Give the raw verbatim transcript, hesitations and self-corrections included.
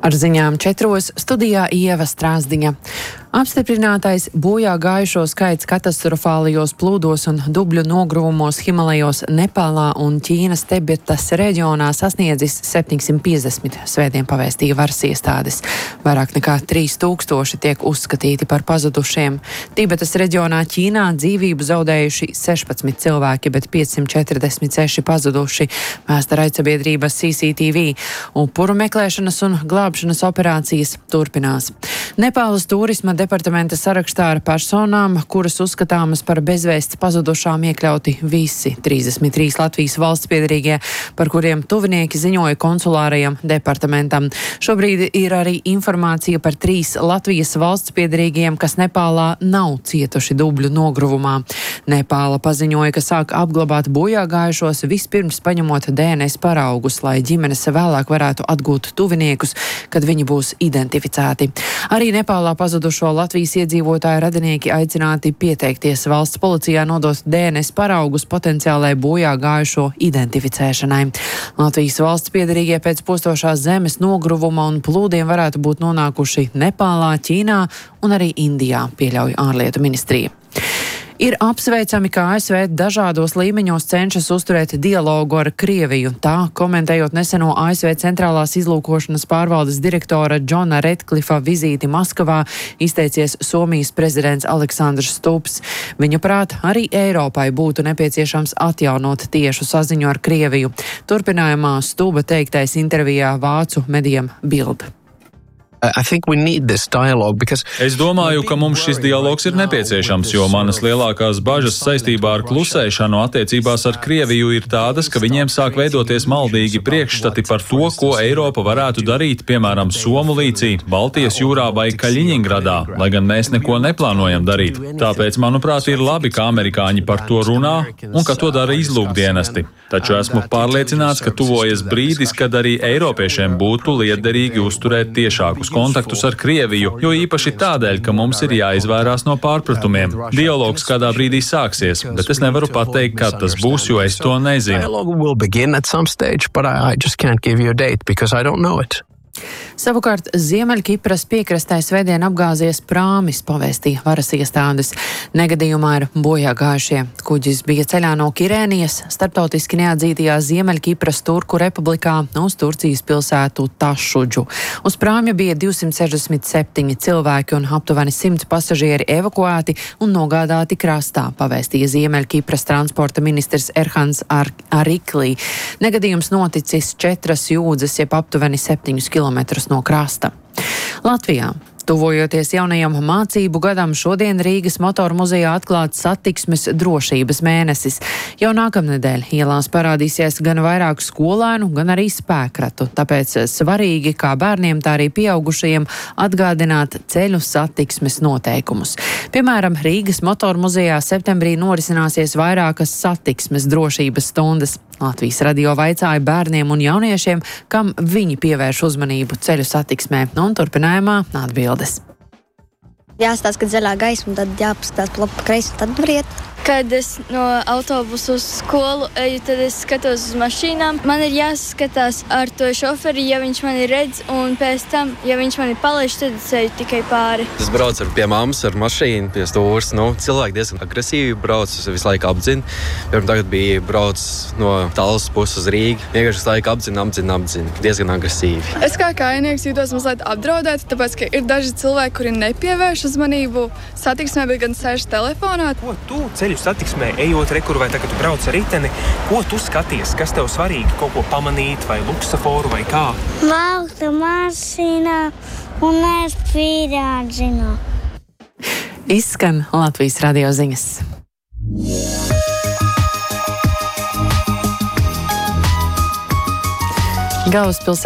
Ar ziņām četros studijā Ieva Strāzdiņa. Apstiprinātais bojā gājušo skaits katastrofālajos plūdos un dubļu nogruvumos Himalajos, Nepālā un Ķīnas Tibetas reģionā sasniedzis septiņsimt piecdesmit, svētdien pavēstīja varas iestādes. Vairāk nekā trīs tūkstoši tiek uzskatīti par pazudušiem. Tibetas reģionā Ķīnā dzīvību zaudējuši sešpadsmit cilvēki, bet piecsimt četrdesmit seši pazuduši, vēsta raidsabiedrības C C T V. Upuru meklēšanas un glābšanas operācijas turpinās. Nepālas turisma departamenta sarakstā ar personām, kuras uzskatāmas par bezvēsts pazudušām, iekļauti visi trīsdesmit trīs Latvijas valsts piederīgie, par kuriem tuvinieki ziņoja konsulārajam departamentam. Šobrīd ir arī informācija par trīs Latvijas valsts piederīgiem, kas Nepālā nav cietuši dubļu nogruvumā. Nepāla paziņoja, ka sāk apglabāt bojā gājušos, vispirms paņemot D N S paraugus, lai ģimenes vēlāk varētu atgūt tuviniekus, kad viņi būs identificēti. Arī Nepālā pazudušo Latvijas iedzīvotāju radinieki aicināti pieteikties valsts policijā nodot D N S paraugus potenciālai bojā gājušo identificēšanai. Latvijas valsts piederīgie pēc postošās zemes nogruvuma un plūdiem varētu būt nonākuši Nepālā, Ķīnā un arī Indijā, pieļauj ārlietu ministrija. Ir apsveicami, ka A S V dažādos līmeņos cenšas uzturēt dialogu ar Krieviju. Tā, komentējot neseno A S V centrālās izlūkošanas pārvaldes direktora Džona Redklifa vizīti Maskavā, izteicies Somijas prezidents Aleksandrs Stubs. Viņa prāt, arī Eiropai būtu nepieciešams atjaunot tiešu saziņu ar Krieviju. Turpinājumā Stuba teiktais intervijā vācu medijam Bild. Es domāju, ka mums šis dialogs ir nepieciešams, jo manas lielākās bažas saistībā ar klusēšanu attiecībās ar Krieviju ir tādas, ka viņiem sāk veidoties maldīgi priekšstati par to, ko Eiropa varētu darīt, piemēram, Somu līcī, Baltijas jūrā vai Kaļiņingradā, lai gan mēs neko neplānojam darīt. Tāpēc, manuprāt, ir labi, ka amerikāņi par to runā un ka to dara izlūkdienesti. Taču esmu pārliecināts, ka tuvojas brīdis, kad arī eiropiešiem būtu liederīgi uzturēt tiešākus kontaktus ar Krieviju, jo īpaši tādēļ, ka mums ir jāizvairās no pārpratumiem. Dialogs kādā brīdī sāksies, bet es nevaru pateikt, kad tas būs, jo es to nezinu. Savukārt Ziemeļkipras piekrastē svētdien apgāzies prāmis, pavēstīja varas iestādes. Negadījumā ir bojā gājušie. Kuģis bija ceļā no Kirēnijas, starptautiski neatzītajā Ziemeļkipras Turku republikā, uz Turcijas pilsētu Tašudžu. Uz prāmja bija divsimt sešdesmit septiņi cilvēki un aptuveni simts pasažieri evakuēti un nogādāti krastā, pavēstīja Ziemeļkipras transporta ministrs Erhans Ar Ariklī. Negadījums noticis četras jūdzes, jeb aptuveni septiņus kilometrus no krasta. Latvijā. Tuvojoties jaunajam mācību gadam, šodien Rīgas motoru muzejā atklāts satiksmes drošības mēnesis. Jau nākamnedēļ ielās parādīsies gan vairāk skolēnu, gan arī spēkratu. Tāpēc svarīgi kā bērniem, tā arī pieaugušajiem atgādināt ceļu satiksmes noteikumus. Piemēram, Rīgas motoru muzejā septembrī norisināsies vairākas satiksmes drošības stundas. Latvijas radio vaicāja bērniem un jauniešiem, kam viņi pievērš uzmanību ceļu satiksmē, un turpinājumā atbildes. Jāstāsta, kad zaļā gaisma, tad jāpaskatās pa labi, pa kreisi, tad var iet. Kad es no autobusu uz skolu eju, tad es skatos uz mašīnām. Man ir jāskatās ar to šoferi, ja viņš mani redz, un pēc tam, ja viņš mani palaiž, tad es eju tikai pāri. Es braucu ar pie mammas ar mašīnu pie stūres. Nu, cilvēki diezgan agresīvi brauc, es visu laiku apdzinu. Pirms tagad bija brauc no Tallas puses uz Rīgu. Vienkārši visu laiku apdzinu, apdzinu, apdzinu. Diezgan agresīvi. Es kā kājnieks jūtos mazliet apdraudēti, tāpēc, ka ir daži cilvēki, kuri nepievērš uzmanību satiksmē, bet gan sēž telefonā. Ko tu ceļu satiksmē, ejot rekur vai tagad tu brauc ar riteni, ko tu skaties, kas tev svarīgi, kaut ko pamanīt vai luksaforu vai kā? Valkta mašīnā un es pierādzinu. Izskan Latvijas radio ziņas. Galvaspilsētā